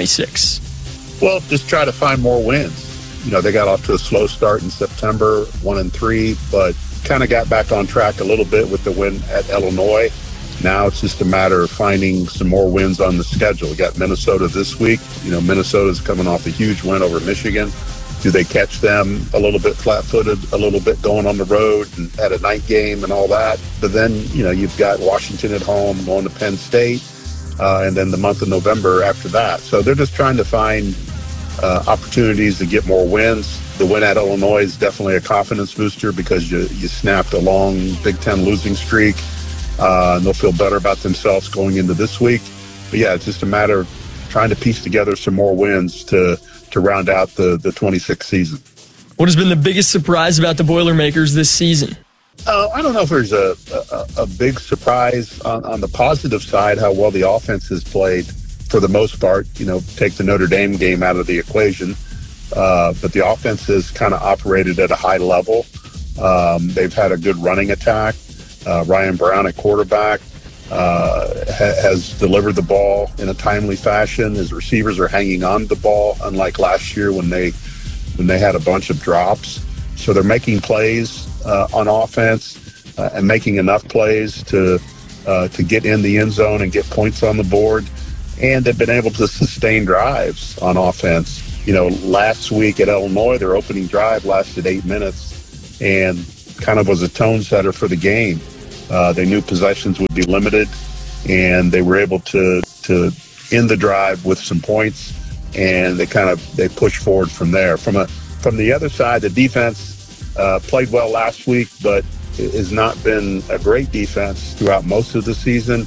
[SPEAKER 12] 2026?
[SPEAKER 13] Well, just try to find more wins. They got off to a slow start in September, 1-3, but kind of got back on track a little bit with the win at Illinois. Now it's just a matter of finding some more wins on the schedule. We got Minnesota this week. Minnesota's coming off a huge win over Michigan. Do they catch them a little bit flat-footed, a little bit going on the road and at a night game and all that? But then, you've got Washington at home, going to Penn State, and then the month of November after that. So they're just trying to find opportunities to get more wins. The win at Illinois is definitely a confidence booster because you snapped a long Big Ten losing streak. And they'll feel better about themselves going into this week. But yeah, it's just a matter of trying to piece together some more wins to round out the 26th season.
[SPEAKER 12] What has been the biggest surprise about the Boilermakers this season?
[SPEAKER 13] I don't know if there's a big surprise on the positive side, how well the offense has played for the most part. Take the Notre Dame game out of the equation. But the offense has kind of operated at a high level. They've had a good running attack. Ryan Brown at quarterback has delivered the ball in a timely fashion. His receivers are hanging on to the ball, unlike last year when they had a bunch of drops. So they're making plays on offense and making enough plays to get in the end zone and get points on the board. And they've been able to sustain drives on offense. Last week at Illinois, their opening drive lasted 8 minutes and kind of was a tone setter for the game. They knew possessions would be limited, and they were able to end the drive with some points, and they pushed forward from there. From the other side, the defense played well last week, but it has not been a great defense throughout most of the season.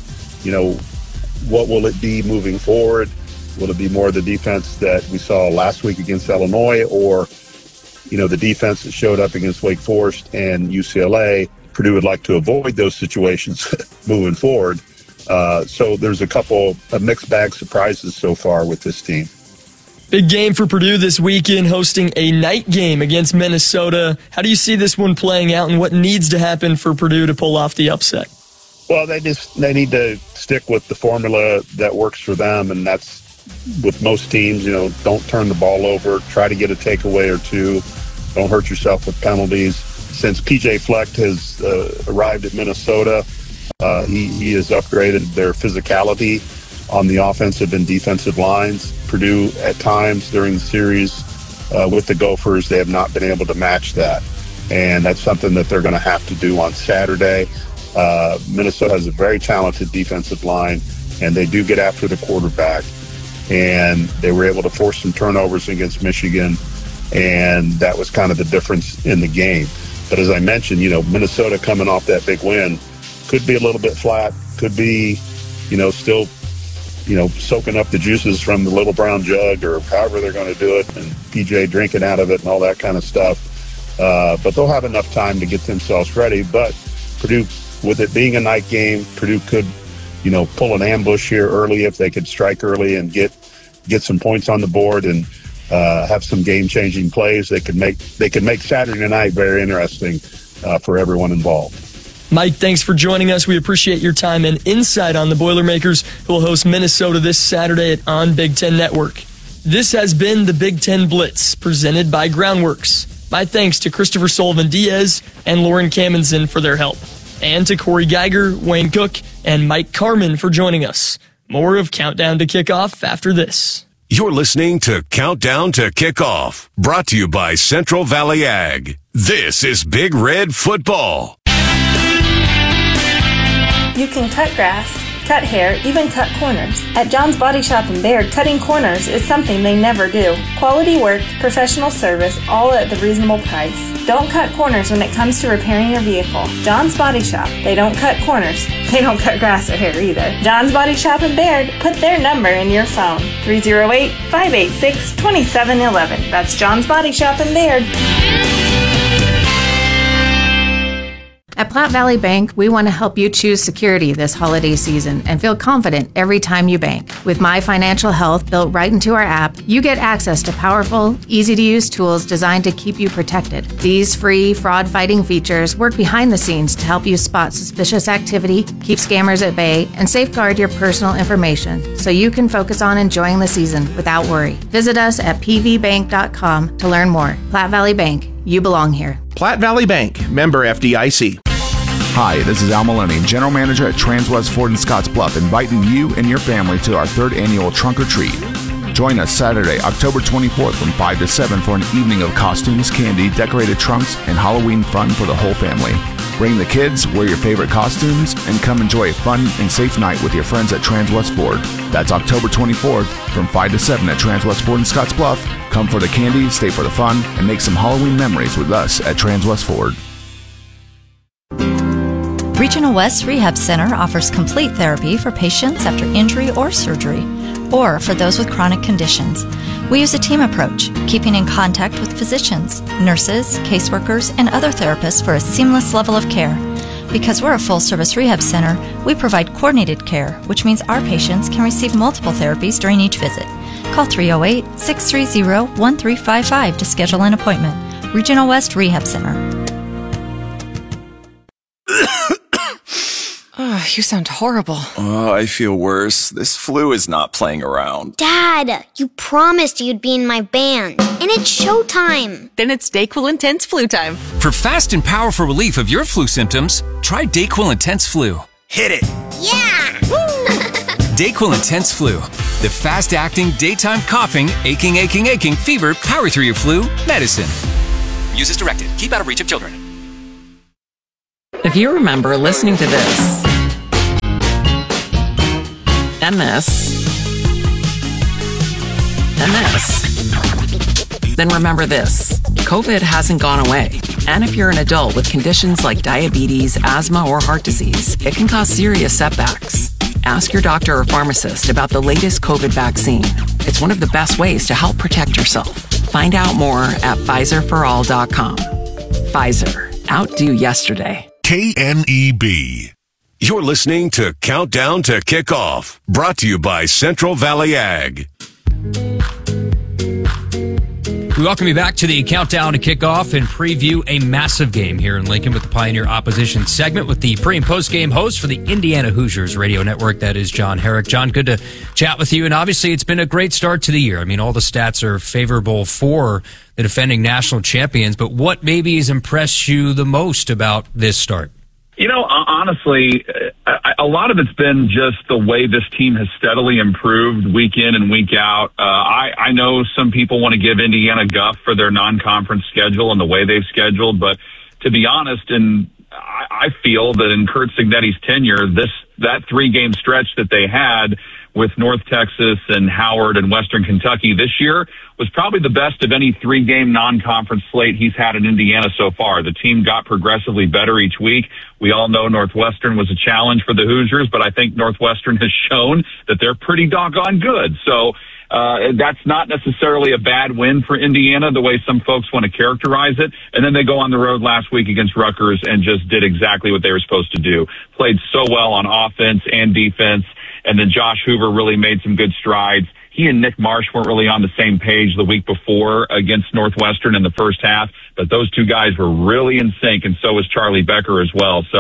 [SPEAKER 13] What will it be moving forward? Will it be more of the defense that we saw last week against Illinois, or the defense that showed up against Wake Forest and UCLA? Purdue would like to avoid those situations moving forward. So there's a couple of mixed bag surprises so far with this team.
[SPEAKER 12] Big game for Purdue this weekend, hosting a night game against Minnesota. How do you see this one playing out, and what needs to happen for Purdue to pull off the upset?
[SPEAKER 13] Well, they need to stick with the formula that works for them, and that's with most teams. Don't turn the ball over. Try to get a takeaway or two. Don't hurt yourself with penalties. Since P.J. Fleck has arrived at Minnesota, he has upgraded their physicality on the offensive and defensive lines. Purdue, at times during the series with the Gophers, they have not been able to match that. And that's something that they're going to have to do on Saturday. Minnesota has a very talented defensive line, and they do get after the quarterback. And they were able to force some turnovers against Michigan, and that was kind of the difference in the game. But as I mentioned, Minnesota coming off that big win could be a little bit flat, could be, still, soaking up the juices from the little brown jug or however they're going to do it, and PJ drinking out of it and all that kind of stuff. But they'll have enough time to get themselves ready. But Purdue, with it being a night game, Purdue could, pull an ambush here early if they could strike early and get some points on the board and have some game-changing plays. They could make Saturday night very interesting for everyone involved.
[SPEAKER 12] Mike, thanks for joining us. We appreciate your time and insight on the Boilermakers, who will host Minnesota this Saturday on Big Ten Network. This has been the Big Ten Blitz, presented by Groundworks. My thanks to Christopher Sullivan-Diaz and Lauren Kamenson for their help, and to Corey Geiger, Wayne Cook, and Mike Carmen for joining us. More of Countdown to Kickoff after this.
[SPEAKER 1] You're listening to Countdown to Kickoff, brought to you by Central Valley Ag. This is Big Red Football.
[SPEAKER 2] You can cut grass, cut hair, even cut corners. At John's Body Shop in Baird, cutting corners is something they never do. Quality work, professional service, all at the reasonable price. Don't cut corners when it comes to repairing your vehicle. John's Body Shop. They don't cut corners. They don't cut grass or hair either. John's Body Shop in Baird. Put their number in your phone. 308-586-2711. That's John's Body Shop in Baird.
[SPEAKER 14] At Platte Valley Bank, we want to help you choose security this holiday season and feel confident every time you bank. With My Financial Health built right into our app, you get access to powerful, easy-to-use tools designed to keep you protected. These free, fraud-fighting features work behind the scenes to help you spot suspicious activity, keep scammers at bay, and safeguard your personal information so you can focus on enjoying the season without worry. Visit us at pvbank.com to learn more. Platte Valley Bank. You belong here.
[SPEAKER 15] Platte Valley Bank. Member FDIC.
[SPEAKER 16] Hi, this is Al Maloney, General Manager at Transwest Ford in Scottsbluff, inviting you and your family to our 3rd annual Trunk or Treat. Join us Saturday, October 24th from 5 to 7 for an evening of costumes, candy, decorated trunks, and Halloween fun for the whole family. Bring the kids, wear your favorite costumes, and come enjoy a fun and safe night with your friends at Transwest Ford. That's October 24th from 5 to 7 at Transwest Ford in Scottsbluff. Come for the candy, stay for the fun, and make some Halloween memories with us at Transwest Ford.
[SPEAKER 17] Regional West Rehab Center offers complete therapy for patients after injury or surgery, or for those with chronic conditions. We use a team approach, keeping in contact with physicians, nurses, caseworkers, and other therapists for a seamless level of care. Because we're a full-service rehab center, we provide coordinated care, which means our patients can receive multiple therapies during each visit. Call 308-630-1355 to schedule an appointment. Regional West Rehab Center.
[SPEAKER 18] Oh, you sound horrible.
[SPEAKER 27] Oh, I feel worse. This flu is not playing around.
[SPEAKER 28] Dad, you promised you'd be in my band. And it's showtime.
[SPEAKER 18] Then it's DayQuil Intense Flu time.
[SPEAKER 29] For fast and powerful relief of your flu symptoms, try DayQuil Intense Flu.
[SPEAKER 27] Hit it.
[SPEAKER 28] Yeah!
[SPEAKER 29] DayQuil Intense Flu. The fast-acting, daytime coughing, aching, fever, power through your flu medicine. Use as directed. Keep out of reach of children.
[SPEAKER 30] If you remember listening to this, and this, and this, then remember this. COVID hasn't gone away. And if you're an adult with conditions like diabetes, asthma, or heart disease, it can cause serious setbacks. Ask your doctor or pharmacist about the latest COVID vaccine. It's one of the best ways to help protect yourself. Find out more at PfizerForAll.com. Pfizer. Outdo yesterday.
[SPEAKER 1] KNEB. You're listening to Countdown to Kickoff, brought to you by Central Valley Ag.
[SPEAKER 31] We welcome you back to the Countdown to Kickoff and preview a massive game here in Lincoln with the Pioneer Opposition segment with the pre- and post-game host for the Indiana Hoosiers radio network. That is John Herrick. John, good to chat with you. And obviously, it's been a great start to the year. I mean, all the stats are favorable for the defending national champions. But what maybe has impressed you the most about this start?
[SPEAKER 32] You know, honestly, a lot of it's been just the way this team has steadily improved week in and week out. I know some people want to give Indiana guff for their non-conference schedule and the way they've scheduled, but to be honest, and I feel that in Curt Cignetti's tenure, that 3-game stretch that they had with North Texas and Howard and Western Kentucky this year was probably the best of any 3-game non-conference slate he's had in Indiana so far. The team got progressively better each week. We all know Northwestern was a challenge for the Hoosiers, but I think Northwestern has shown that they're pretty doggone good. So that's not necessarily a bad win for Indiana, the way some folks want to characterize it. And then they go on the road last week against Rutgers and just did exactly what they were supposed to do. Played so well on offense and defense. And then Josh Hoover really made some good strides. He and Nick Marsh weren't really on the same page the week before against Northwestern in the first half, but those two guys were really in sync, and so was Charlie Becker as well. So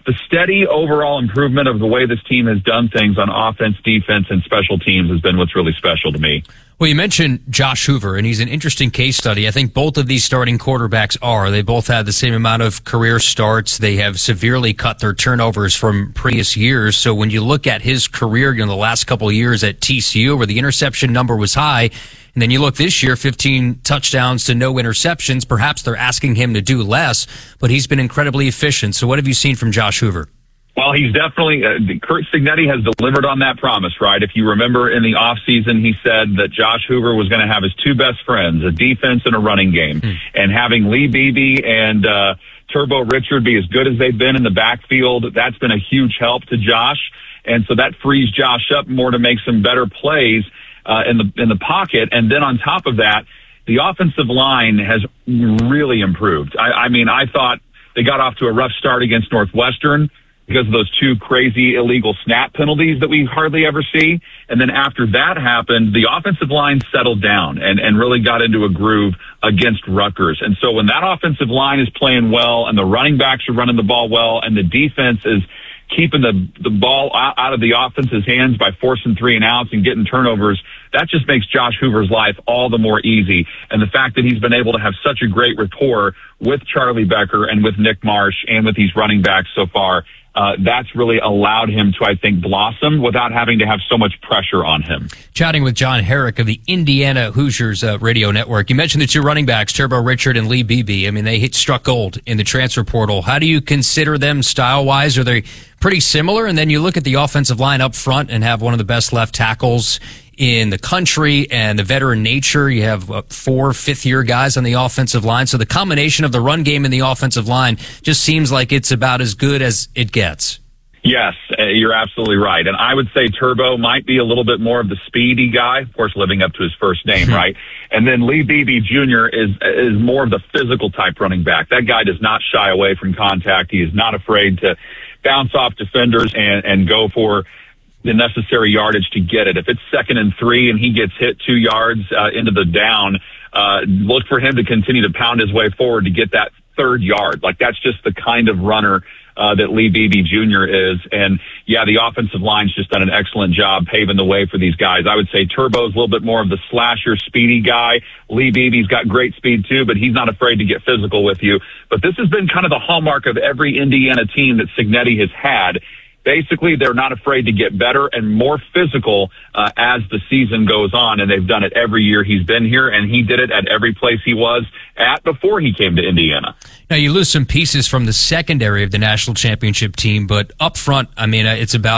[SPEAKER 32] the steady overall improvement of the way this team has done things on offense, defense, and special teams has been what's really special to me.
[SPEAKER 31] Well, you mentioned Josh Hoover, and he's an interesting case study. I think both of these starting quarterbacks are. They both had the same amount of career starts. They have severely cut their turnovers from previous years. So when you look at his career, the last couple of years at TCU, where the interception number was high, and then you look this year, 15 touchdowns to no interceptions. Perhaps they're asking him to do less, but he's been incredibly efficient. So what have you seen from Josh Hoover?
[SPEAKER 32] Well, he's definitely Curt Cignetti has delivered on that promise, right? If you remember in the offseason, he said that Josh Hoover was going to have his two best friends, a defense and a running game. And having Lee Beebe and Turbo Richard be as good as they've been in the backfield, that's been a huge help to Josh. And so that frees Josh up more to make some better plays in the pocket. And then on top of that, the offensive line has really improved. I mean, I thought they got off to a rough start against Northwestern because of those two crazy illegal snap penalties that we hardly ever see. And then after that happened, the offensive line settled down and really got into a groove against Rutgers. And so when that offensive line is playing well and the running backs are running the ball well and the defense is keeping the ball out of the offense's hands by forcing 3 and outs and getting turnovers, that just makes Josh Hoover's life all the more easy. And the fact that he's been able to have such a great rapport with Charlie Becker and with Nick Marsh and with these running backs so far, that's really allowed him to, I think, blossom without having to have so much pressure on him.
[SPEAKER 31] Chatting with John Herrick of the Indiana Hoosiers radio network. You mentioned the two running backs, Turbo Richard and Lee Beebe. I mean, they struck gold in the transfer portal. How do you consider them style-wise? Are they pretty similar? And then you look at the offensive line up front and have one of the best left tackles in the country and the veteran nature. You have 4 fifth-year guys on the offensive line. So the combination of the run game and the offensive line just seems like it's about as good as it gets.
[SPEAKER 32] Yes, you're absolutely right. And I would say Turbo might be a little bit more of the speedy guy, of course, living up to his first name, right? And then Lee Beebe Jr. is more of the physical type running back. That guy does not shy away from contact. He is not afraid to bounce off defenders and go for the necessary yardage to get it. If it's 2nd and 3 and he gets hit 2 yards into the down, look for him to continue to pound his way forward to get that 3rd yard. Like, that's just the kind of runner that Lee Beebe Jr. is. And yeah, the offensive line's just done an excellent job paving the way for these guys. I would say Turbo's a little bit more of the slasher, speedy guy. Lee Beebe's got great speed too, but he's not afraid to get physical with you. But this has been kind of the hallmark of every Indiana team that Cignetti has had. Basically, they're not afraid to get better and more physical as the season goes on, and they've done it every year he's been here, and he did it at every place he was at before he came to Indiana.
[SPEAKER 31] Now, you lose some pieces from the secondary of the national championship team, but up front, I mean, it's about